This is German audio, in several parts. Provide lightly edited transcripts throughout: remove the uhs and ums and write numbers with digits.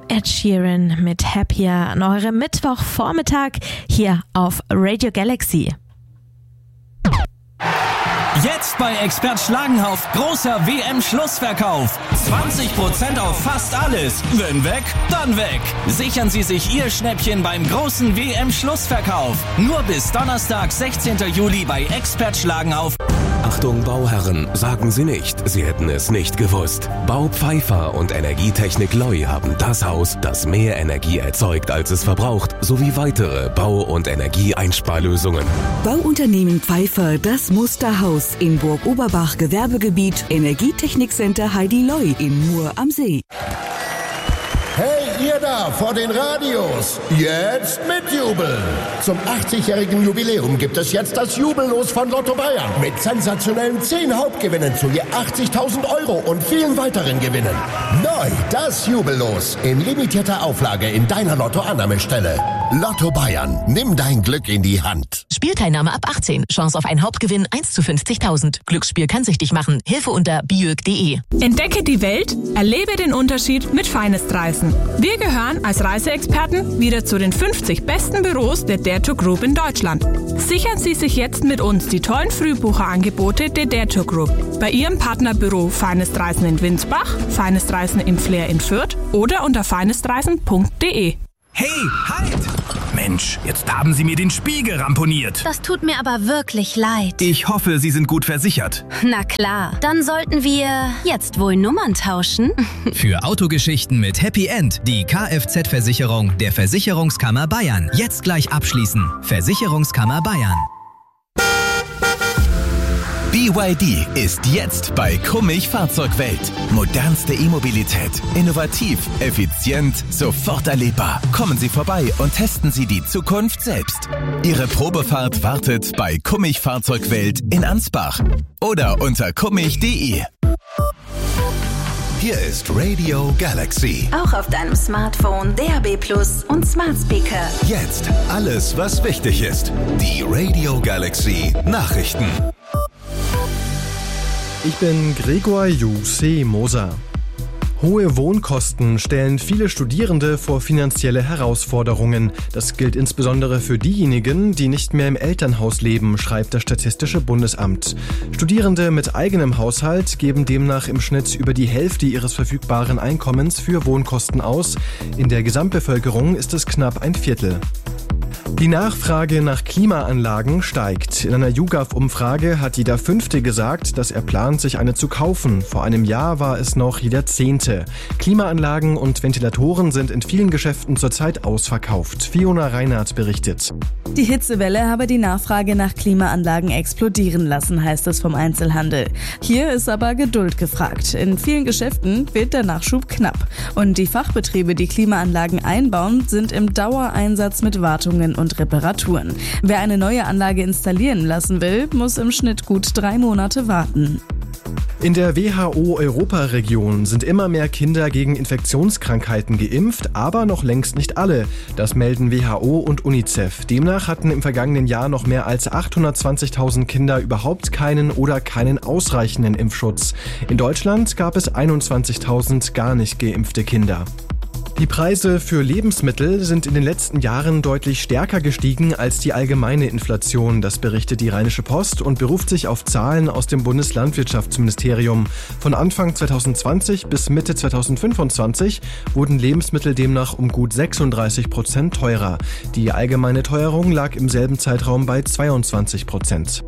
Ed Sheeran mit Happier an eurem Mittwochvormittag hier auf Radio Galaxy. Jetzt bei Expert Schlagenhauf großer WM-Schlussverkauf. 20% auf fast alles. Wenn weg, dann weg. Sichern Sie sich Ihr Schnäppchen beim großen WM-Schlussverkauf. Nur bis Donnerstag, 16. Juli bei Expert Schlagenhauf. Achtung Bauherren, sagen Sie nicht, Sie hätten es nicht gewusst. Baupfeifer und Energietechnik Loi haben das Haus, das mehr Energie erzeugt, als es verbraucht, sowie weitere Bau- und Energieeinsparlösungen. Bauunternehmen Pfeifer, das Musterhaus in Burg Oberbach, Gewerbegebiet, Energietechnikcenter Heidi Loi in Mur am See. Hey, ihr da vor den Radios, jetzt mitjubeln! Zum 80-jährigen Jubiläum gibt es jetzt das Jubellos von Lotto Bayern mit sensationellen 10 Hauptgewinnen zu je 80.000 € und vielen weiteren Gewinnen. Neu das Jubellos in limitierter Auflage in deiner Lotto-Annahmestelle. Lotto Bayern, nimm dein Glück in die Hand. Spielteilnahme ab 18. Chance auf einen Hauptgewinn 1 zu 50.000. Glücksspiel kann süchtig machen. Hilfe unter biög.de. Entdecke die Welt, erlebe den Unterschied mit Finest Reisen. Wir gehören als Reiseexperten wieder zu den 50 besten Büros der Dare to Group in Deutschland. Sichern Sie sich jetzt mit uns die tollen Frühbucherangebote der Dare to Group. Bei Ihrem Partnerbüro Finest Reisen in Winsbach, Finest Reisen im Flair in Fürth oder unter finestreisen.de. Hey, halt! Mensch, jetzt haben Sie mir den Spiegel ramponiert. Das tut mir aber wirklich leid. Ich hoffe, Sie sind gut versichert. Na klar, dann sollten wir jetzt wohl Nummern tauschen. Für Autogeschichten mit Happy End die Kfz-Versicherung der Versicherungskammer Bayern. Jetzt gleich abschließen. Versicherungskammer Bayern. BYD ist jetzt bei Kummich Fahrzeugwelt. Modernste E-Mobilität. Innovativ, effizient, sofort erlebbar. Kommen Sie vorbei und testen Sie die Zukunft selbst. Ihre Probefahrt wartet bei Kummich Fahrzeugwelt in Ansbach oder unter kummich.de. Hier ist Radio Galaxy. Auch auf deinem Smartphone, DAB+ und Smart Speaker. Jetzt alles, was wichtig ist. Die Radio Galaxy Nachrichten. Ich bin Gregor Jussi Moser. Hohe Wohnkosten stellen viele Studierende vor finanzielle Herausforderungen. Das gilt insbesondere für diejenigen, die nicht mehr im Elternhaus leben, schreibt das Statistische Bundesamt. Studierende mit eigenem Haushalt geben demnach im Schnitt über die Hälfte ihres verfügbaren Einkommens für Wohnkosten aus. In der Gesamtbevölkerung ist es knapp ein Viertel. Die Nachfrage nach Klimaanlagen steigt. In einer YouGov-Umfrage hat jeder Fünfte gesagt, dass er plant, sich eine zu kaufen. Vor einem Jahr war es noch jeder Zehnte. Klimaanlagen und Ventilatoren sind in vielen Geschäften zurzeit ausverkauft. Fiona Reinhardt berichtet. Die Hitzewelle habe die Nachfrage nach Klimaanlagen explodieren lassen, heißt es vom Einzelhandel. Hier ist aber Geduld gefragt. In vielen Geschäften wird der Nachschub knapp. Und die Fachbetriebe, die Klimaanlagen einbauen, sind im Dauereinsatz mit Wartungen und Reparaturen. Wer eine neue Anlage installieren lassen will, muss im Schnitt gut 3 Monate warten. In der WHO-Europaregion sind immer mehr Kinder gegen Infektionskrankheiten geimpft, aber noch längst nicht alle. Das melden WHO und UNICEF. Demnach hatten im vergangenen Jahr noch mehr als 820.000 Kinder überhaupt keinen oder keinen ausreichenden Impfschutz. In Deutschland gab es 21.000 gar nicht geimpfte Kinder. Die Preise für Lebensmittel sind in den letzten Jahren deutlich stärker gestiegen als die allgemeine Inflation. Das berichtet die Rheinische Post und beruft sich auf Zahlen aus dem Bundeslandwirtschaftsministerium. Von Anfang 2020 bis Mitte 2025 wurden Lebensmittel demnach um gut 36% teurer. Die allgemeine Teuerung lag im selben Zeitraum bei 22%.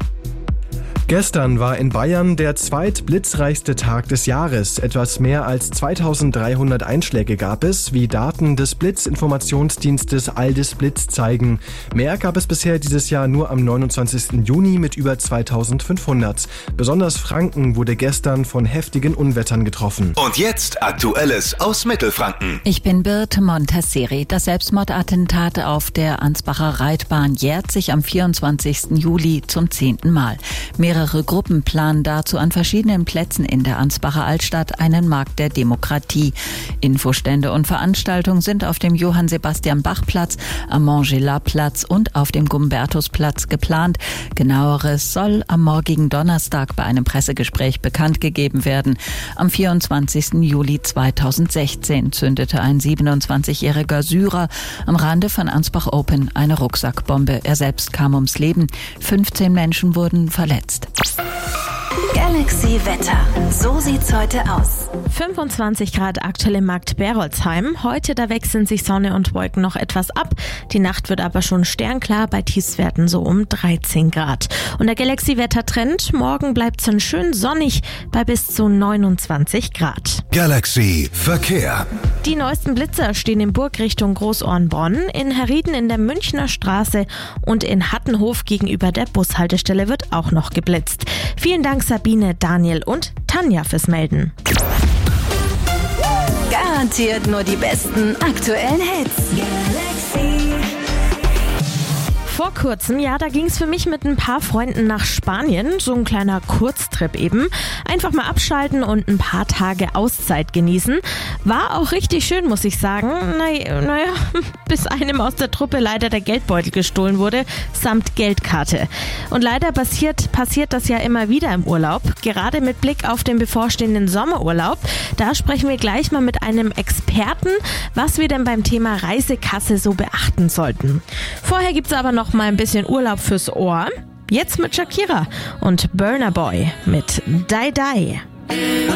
Gestern war in Bayern der zweitblitzreichste Tag des Jahres. Etwas mehr als 2300 Einschläge gab es, wie Daten des Blitzinformationsdienstes Aldis Blitz zeigen. Mehr gab es bisher dieses Jahr nur am 29. Juni mit über 2500. Besonders Franken wurde gestern von heftigen Unwettern getroffen. Und jetzt Aktuelles aus Mittelfranken. Ich bin Birte Montasseri. Das Selbstmordattentat auf der Ansbacher Reitbahn jährt sich am 24. Juli zum 10. Mal. Mehrere Mehrere Gruppen planen dazu an verschiedenen Plätzen in der Ansbacher Altstadt einen Markt der Demokratie. Infostände und Veranstaltungen sind auf dem Johann-Sebastian-Bach-Platz, am Montgelas-Platz und auf dem Gumbertusplatz geplant. Genaueres soll am morgigen Donnerstag bei einem Pressegespräch bekannt gegeben werden. Am 24. Juli 2016 zündete ein 27-jähriger Syrer am Rande von Ansbach Open eine Rucksackbombe. Er selbst kam ums Leben. 15 Menschen wurden verletzt. Galaxy Wetter. So sieht's heute aus. 25 Grad aktuell im Markt Berolzheim. Heute, da wechseln sich Sonne und Wolken noch etwas ab. Die Nacht wird aber schon sternklar, bei Tiefstwerten so um 13 Grad. Und der Galaxy-Wettertrend, morgen bleibt's dann schön sonnig bei bis zu 29 Grad. Galaxy Verkehr. Die neuesten Blitzer stehen in Burgrichtung Großohrenbronn, in Herrieden in der Münchner Straße und in Hattenhof gegenüber der Bushaltestelle wird auch noch geblitzt. Vielen Dank Sabine, Daniel und Tanja fürs Melden. Garantiert nur die besten aktuellen Hits. Vor kurzem, ja, da ging's für mich mit ein paar Freunden nach Spanien, so ein kleiner Kurztrip eben. Einfach mal abschalten und ein paar Tage Auszeit genießen. War auch richtig schön, muss ich sagen. Naja, bis einem aus der Truppe leider der Geldbeutel gestohlen wurde, samt Geldkarte. Und leider passiert das ja immer wieder im Urlaub, gerade mit Blick auf den bevorstehenden Sommerurlaub. Da sprechen wir gleich mal mit einem Experten, was wir denn beim Thema Reisekasse so beachten sollten. Vorher gibt's aber noch mal ein bisschen Urlaub fürs Ohr. Jetzt mit Shakira und Burna Boy mit Die Die.